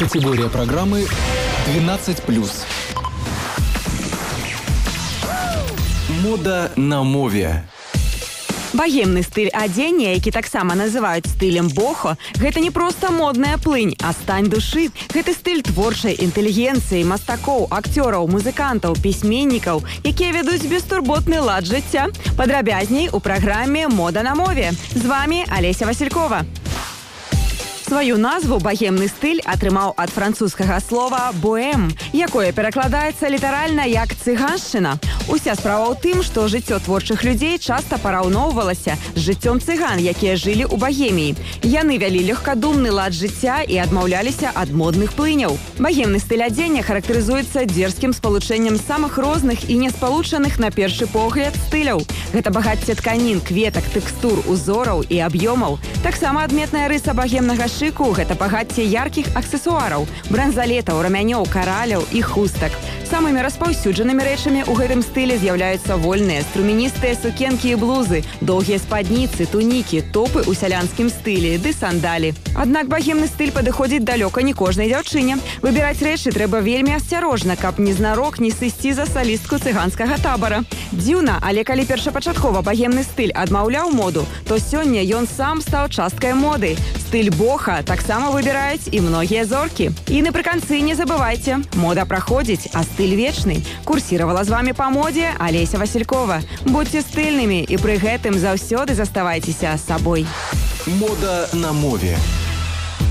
Категория программы 12+. Мода на мове. Багемны стыль адзення, які таксама называюць стылем бохо, гэта не проста модная плынь, а стань душы. Гэты стыль творчай інтэлігенцыі, мастакоў, акцёраў, музыкантаў, пісьменнікаў, якія вядуць бестурботны лад жыцця. Падрабязней у праграме «Мода на мове». З вами Алеся Василькова. Сваю назву багемны стыль атрымаў ад французскага слова «боэм», якое перакладаецца літаральна як «цыганшчына». Уся справа ў тым, што жыццё творчых людзей часта параўноўвалася з жыццём цыган, якія жылі ў Багеміі. Яны вялі лёгкадумны лад жыцця і адмаўляліся ад модных плыняў. Багемны стыль адзення характарызуецца дзерзкім спалучэннем самых розных і неспалучаных на першы погляд стыляў. Гэта багацце тканін, кветак, тэкстур, узораў і аб'ёмаў. Таксама адметная рыса багемнага шыку – гэта багацце яркіх аксесуараў, бранзалетаў, рамянёў, караляў і хустак. Самымі распаўсюджанымі рэчамі ў гэтым стылі з'яўляюцца вольныя, струменістыя сукенкі і блузы, доўгія спадніцы, тунікі, топы ў сялянскім стылі ды сандалі. Аднак багемны стыль падыходзіць далёка не кожнай дзяўчыне. Выбіраць рэчы трэба вельмі асцярожна, каб незнарок не сысці за салістку цыганскага табара. Дзіўна, але калі першапачаткова багемны стыль адмаўляў моду, то сёння ён сам стаў часткай моды. Стыль боха таксама выбіраюць і многія зоркі. І напрыканцы не забывайце, мода праходзіць, а стыль вечны. Курсировала з вами па модзе Алеся Василькова. Будьце стыльнымі і пры гэтым заўсёды заставайцеся сабой. Мода на мове.